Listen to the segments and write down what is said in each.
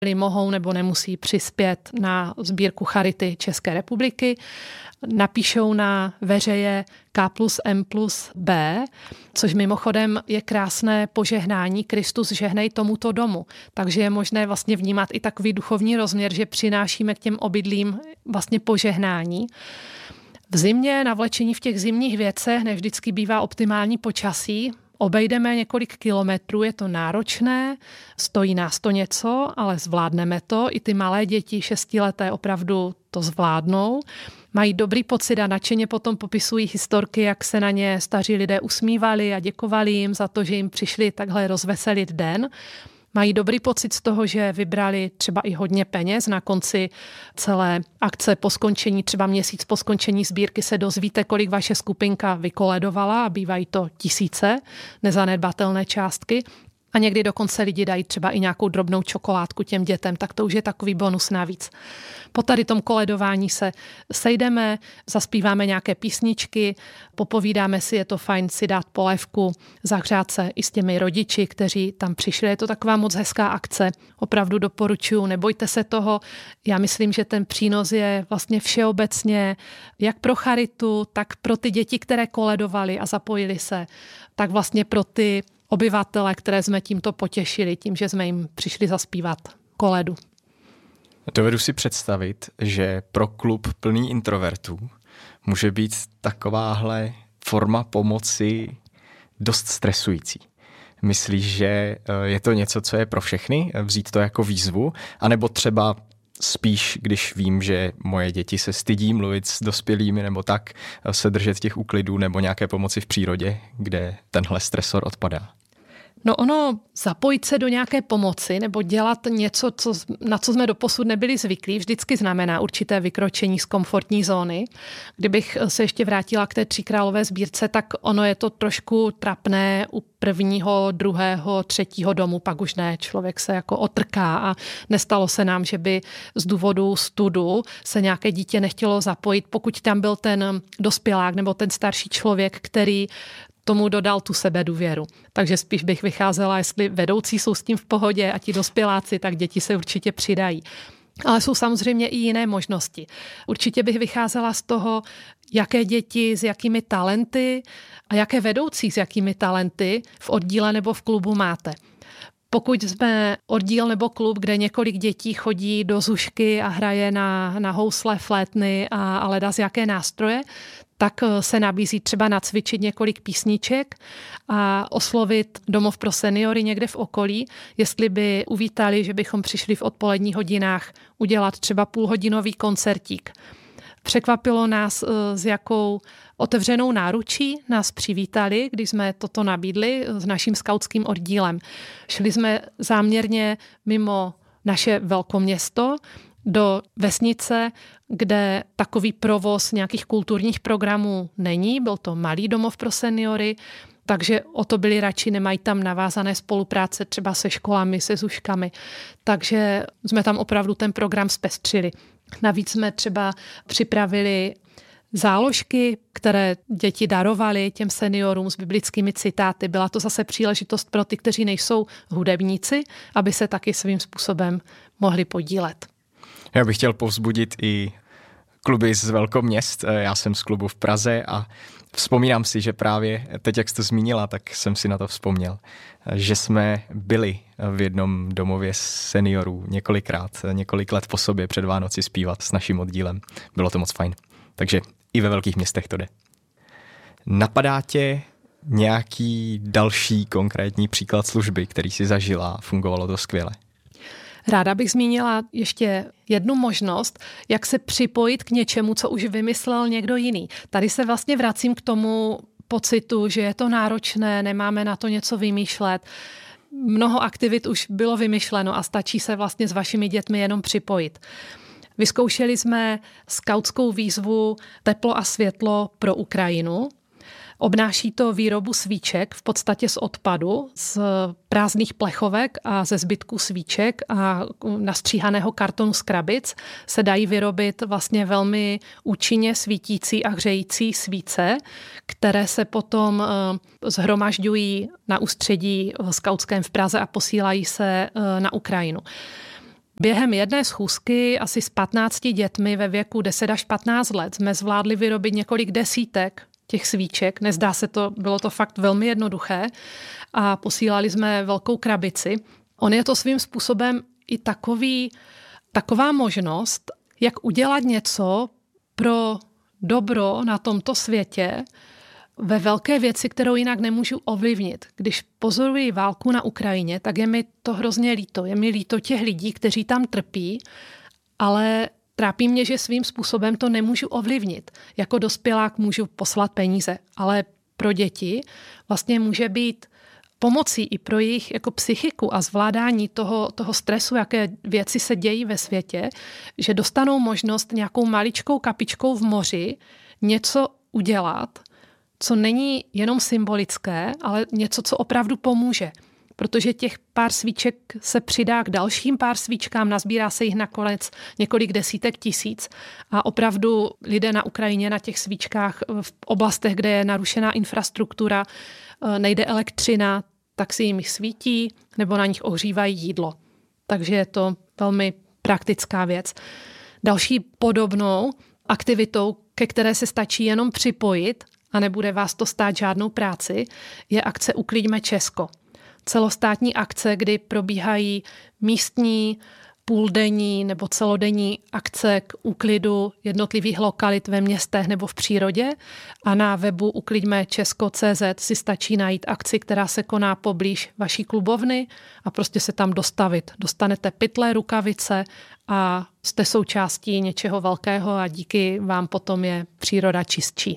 mohou nebo nemusí přispět na sbírku Charity České republiky. Napíšou na veřeje K+M+B, což mimochodem je krásné požehnání Kristus žehnej tomuto domu. Takže je možné vlastně vnímat i takový duchovní rozměr, že přinášíme k těm obydlím vlastně požehnání. V zimě navlečení v těch zimních věcech nevždycky bývá optimální počasí. Obejdeme několik kilometrů, je to náročné, stojí nás to něco, ale zvládneme to. I ty malé děti 6leté opravdu to zvládnou. Mají dobrý pocit a nadšeně potom popisují historky, jak se na ně staří lidé usmívali a děkovali jim za to, že jim přišli takhle rozveselit den. Mají dobrý pocit z toho, že vybrali třeba i hodně peněz. Na konci celé akce po skončení, třeba měsíc po skončení sbírky se dozvíte, kolik vaše skupinka vykoledovala a bývají to tisíce, nezanedbatelné částky. A někdy dokonce lidi dají třeba i nějakou drobnou čokoládku těm dětem, tak to už je takový bonus navíc. Po tady tom koledování se sejdeme, zaspíváme nějaké písničky, popovídáme si, je to fajn si dát polévku, zahřát se i s těmi rodiči, kteří tam přišli. Je to taková moc hezká akce, opravdu doporučuju, nebojte se toho. Já myslím, že ten přínos je vlastně všeobecně, jak pro charitu, tak pro ty děti, které koledovali a zapojili se, tak vlastně pro ty obyvatele, které jsme tímto potěšili, tím, že jsme jim přišli zaspívat koledu. Dovedu si představit, že pro klub plný introvertů může být takováhle forma pomoci dost stresující. Myslíš, že je to něco, co je pro všechny, vzít to jako výzvu, anebo třeba spíš, když vím, že moje děti se stydí mluvit s dospělými nebo tak, se držet těch úklidů nebo nějaké pomoci v přírodě, kde tenhle stresor odpadá? No ono, zapojit se do nějaké pomoci nebo dělat něco, na co jsme doposud nebyli zvyklí, vždycky znamená určité vykročení z komfortní zóny. Kdybych se ještě vrátila k té Tříkrálové sbírce, tak ono je to trošku trapné u prvního, druhého, třetího domu, pak už ne, člověk se jako otrká a nestalo se nám, že by z důvodu studu se nějaké dítě nechtělo zapojit, pokud tam byl ten dospělák nebo ten starší člověk, který tomu dodal tu sebedůvěru. Takže spíš bych vycházela, jestli vedoucí jsou s tím v pohodě a ti dospěláci, tak děti se určitě přidají. Ale jsou samozřejmě i jiné možnosti. Určitě bych vycházela z toho, jaké děti s jakými talenty a jaké vedoucí s jakými talenty v oddíle nebo v klubu máte. Pokud jsme oddíl nebo klub, kde několik dětí chodí do zušky a hraje na housle, flétny a leda z jaké nástroje, tak se nabízí třeba nacvičit několik písniček a oslovit domov pro seniory někde v okolí, jestli by uvítali, že bychom přišli v odpoledních hodinách udělat třeba půlhodinový koncertík. Překvapilo nás, s jakou otevřenou náručí nás přivítali, když jsme toto nabídli s naším skautským oddílem. Šli jsme záměrně mimo naše velkoměsto do vesnice, kde takový provoz nějakých kulturních programů není. Byl to malý domov pro seniory, takže o to byli radši, nemají tam navázané spolupráce třeba se školami, se zuškami. Takže jsme tam opravdu ten program zpestřili. Navíc jsme třeba připravili záložky, které děti darovaly těm seniorům s biblickými citáty. Byla to zase příležitost pro ty, kteří nejsou hudebníci, aby se taky svým způsobem mohli podílet. Já bych chtěl povzbudit i kluby z velkoměst. Já jsem z klubu v Praze a vzpomínám si, že právě teď, jak jsi to zmínila, tak jsem si na to vzpomněl, že jsme byli v jednom domově seniorů několik let po sobě před Vánoci zpívat s naším oddílem. Bylo to moc fajn. Takže i ve velkých městech to jde. Napadá tě nějaký další konkrétní příklad služby, který jsi zažila a fungovalo to skvěle? Ráda bych zmínila ještě jednu možnost, jak se připojit k něčemu, co už vymyslel někdo jiný. Tady se vlastně vracím k tomu pocitu, že je to náročné, nemáme na to něco vymýšlet. Mnoho aktivit už bylo vymyšleno a stačí se vlastně s vašimi dětmi jenom připojit. Vyzkoušeli jsme skautskou výzvu Teplo a světlo pro Ukrajinu. Obnáší to výrobu svíček v podstatě z odpadu, z prázdných plechovek a ze zbytků svíček a nastříhaného kartonu z krabic se dají vyrobit vlastně velmi účinně svítící a hřející svíce, které se potom shromažďují na ústředí skautském v Praze a posílají se na Ukrajinu. Během jedné schůzky asi s 15 dětmi ve věku 10 až 15 let jsme zvládli vyrobit několik desítek těch svíček. Nezdá se to, bylo to fakt velmi jednoduché a posílali jsme velkou krabici. On je to svým způsobem i taková možnost, jak udělat něco pro dobro na tomto světě ve velké věci, kterou jinak nemůžu ovlivnit. Když pozoruji válku na Ukrajině, tak je mi to hrozně líto. Je mi líto těch lidí, kteří tam trpí, ale trápí mě, že svým způsobem to nemůžu ovlivnit. Jako dospělák můžu poslat peníze, ale pro děti vlastně může být pomocí i pro jejich jako psychiku a zvládání toho stresu, jaké věci se dějí ve světě, že dostanou možnost nějakou maličkou kapičkou v moři něco udělat, co není jenom symbolické, ale něco, co opravdu pomůže. Protože těch pár svíček se přidá k dalším pár svíčkám, nazbírá se jich nakonec několik desítek tisíc a opravdu lidé na Ukrajině na těch svíčkách v oblastech, kde je narušená infrastruktura, nejde elektřina, tak si jim svítí nebo na nich ohřívají jídlo. Takže je to velmi praktická věc. Další podobnou aktivitou, ke které se stačí jenom připojit a nebude vás to stát žádnou práci, je akce Ukliďme Česko. Celostátní akce, kdy probíhají místní, půldenní nebo celodenní akce k úklidu jednotlivých lokalit ve městech nebo v přírodě a na webu uklidmechesko.cz si stačí najít akci, která se koná poblíž vaší klubovny a prostě se tam dostavit. Dostanete pytle, rukavice a jste součástí něčeho velkého a díky vám potom je příroda čistší.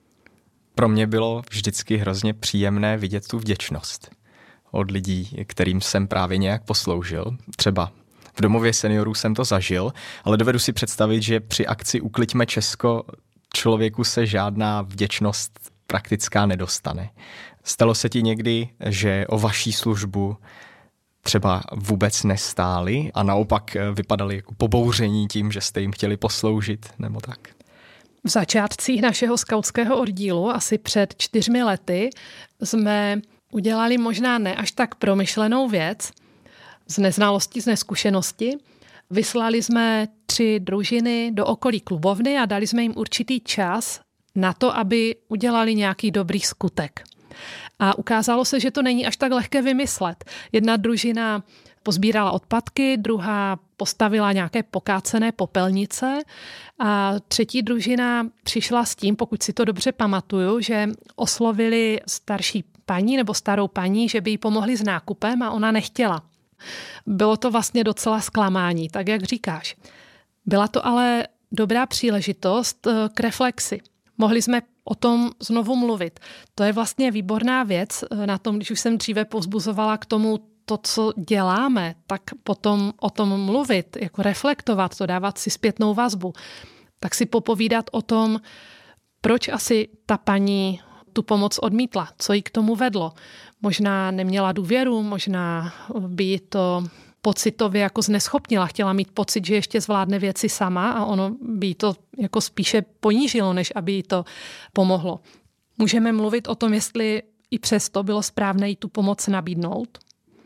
Pro mě bylo vždycky hrozně příjemné vidět tu vděčnost od lidí, kterým jsem právě nějak posloužil. Třeba v domově seniorů jsem to zažil, ale dovedu si představit, že při akci Ukliďme Česko člověku se žádná vděčnost praktická nedostane. Stalo se ti někdy, že o vaší službu třeba vůbec nestáli a naopak vypadali jako pobouření tím, že jste jim chtěli posloužit nebo tak? V začátcích našeho skautského oddílu asi před 4 lety jsme udělali možná ne až tak promyšlenou věc z neznalosti, z neskušenosti. Vyslali jsme 3 družiny do okolí klubovny a dali jsme jim určitý čas na to, aby udělali nějaký dobrý skutek. A ukázalo se, že to není až tak lehké vymyslet. Jedna družina pozbírala odpadky, druhá postavila nějaké pokácené popelnice a 3. družina přišla s tím, pokud si to dobře pamatuju, že oslovili starší paní nebo starou paní, že by jí pomohli s nákupem a ona nechtěla. Bylo to vlastně docela zklamání, tak jak říkáš. Byla to ale dobrá příležitost k reflexi. Mohli jsme o tom znovu mluvit. To je vlastně výborná věc na tom, když už jsem dříve povzbuzovala k tomu, to, co děláme, tak potom o tom mluvit, jako reflektovat to, dávat si zpětnou vazbu, tak si popovídat o tom, proč asi ta paní tu pomoc odmítla, co jí k tomu vedlo. Možná neměla důvěru, možná by jí to pocitově jako zneschopnila, chtěla mít pocit, že ještě zvládne věci sama a ono by jí to jako spíše ponížilo, než aby jí to pomohlo. Můžeme mluvit o tom, jestli i přesto bylo správné jí tu pomoc nabídnout.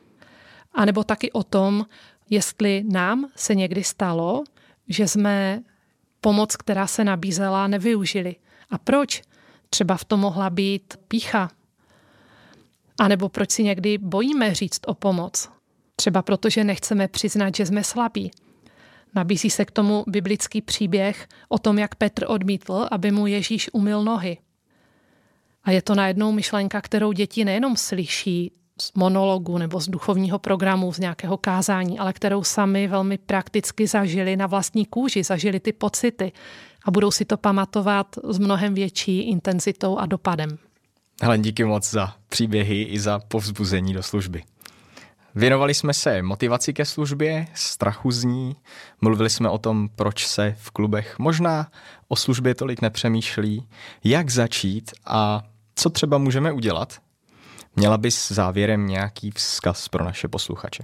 A nebo taky o tom, jestli nám se někdy stalo, že jsme pomoc, která se nabízela, nevyužili. A proč? Třeba v tom mohla být pýcha. A nebo proč si někdy bojíme říct o pomoc? Třeba protože nechceme přiznat, že jsme slabí. Nabízí se k tomu biblický příběh o tom, jak Petr odmítl, aby mu Ježíš umyl nohy. A je to najednou myšlenka, kterou děti nejenom slyší z monologu nebo z duchovního programu, z nějakého kázání, ale kterou sami velmi prakticky zažili na vlastní kůži, zažili ty pocity a budou si to pamatovat s mnohem větší intenzitou a dopadem. Helen, díky moc za příběhy i za povzbuzení do služby. Věnovali jsme se motivaci ke službě, strachu z ní, mluvili jsme o tom, proč se v klubech možná o službě tolik nepřemýšlí, jak začít a co třeba můžeme udělat. Měla bys závěrem nějaký vzkaz pro naše posluchače?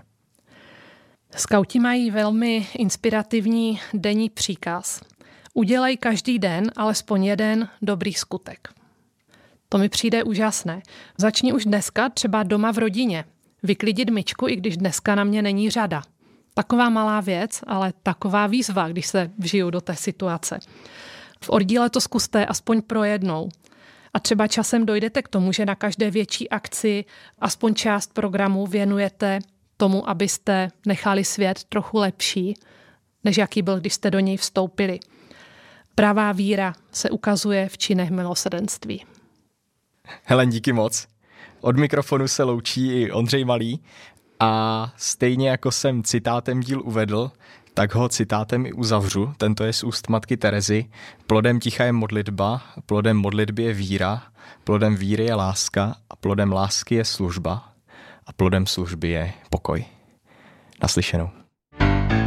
Skauti mají velmi inspirativní denní příkaz. Udělej každý den alespoň jeden dobrý skutek. To mi přijde úžasné. Začni už dneska třeba doma v rodině. Vyklidit myčku, i když dneska na mě není řada. Taková malá věc, ale taková výzva, když se vžiju do té situace. V oddíle to zkuste aspoň pro jednou. A třeba časem dojdete k tomu, že na každé větší akci aspoň část programu věnujete tomu, abyste nechali svět trochu lepší, než jaký byl, když jste do něj vstoupili. Pravá víra se ukazuje v činech milosrdenství. Helen, díky moc. Od mikrofonu se loučí i Ondřej Malý a stejně jako jsem citátem díl uvedl, tak ho citátem i uzavřu. Tento je z úst matky Terezy. Plodem ticha je modlitba, plodem modlitby je víra, plodem víry je láska a plodem lásky je služba a plodem služby je pokoj. Naslyšenou.